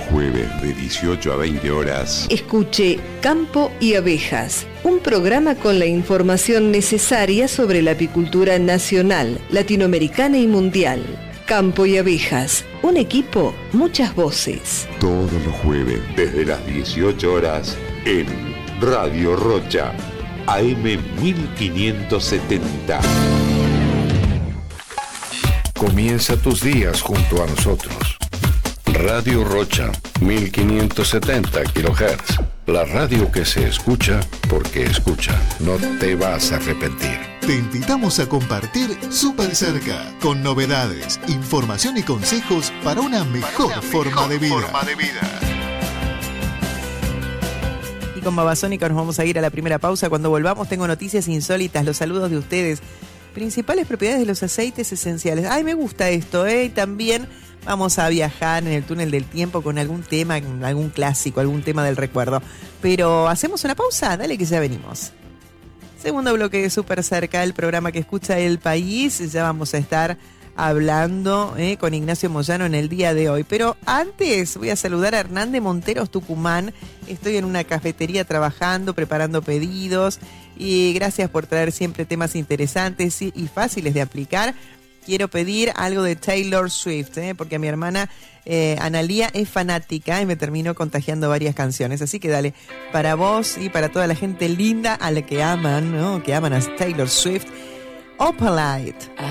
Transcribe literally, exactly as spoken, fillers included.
los jueves de dieciocho a veinte horas. Escuche Campo y Abejas, un programa con la información necesaria sobre la apicultura nacional, latinoamericana y mundial. Campo y Abejas, un equipo, muchas voces. Todos los jueves desde las dieciocho horas en Radio Rocha, A M mil quinientos setenta. Comienza tus días junto a nosotros. Radio Rocha, mil quinientos setenta kilohertz. La radio que se escucha porque escucha. No te vas a arrepentir. Te invitamos a compartir Súper Cerca, con novedades, información y consejos para una mejor, para una forma, mejor de vida. forma de vida. Y con Babasónica nos vamos a ir a la primera pausa. Cuando volvamos tengo noticias insólitas, los saludos de ustedes. Principales propiedades de los aceites esenciales. Ay, me gusta esto, ¿eh? Y también vamos a viajar en el túnel del tiempo con algún tema, algún clásico, algún tema del recuerdo. Pero hacemos una pausa, dale que ya venimos. Segundo bloque de Súper Cerca, el programa que escucha el país. Ya vamos a estar hablando eh, con Ignacio Moyano en el día de hoy. Pero antes voy a saludar a Hernán de Monteros, Tucumán. Estoy en una cafetería trabajando, preparando pedidos. Y gracias por traer siempre temas interesantes y, y fáciles de aplicar. Quiero pedir algo de Taylor Swift, ¿eh? porque mi hermana eh, Analía es fanática y me terminó contagiando varias canciones. Así que dale, para vos y para toda la gente linda a la que aman, ¿no? que aman a Taylor Swift, Opalite.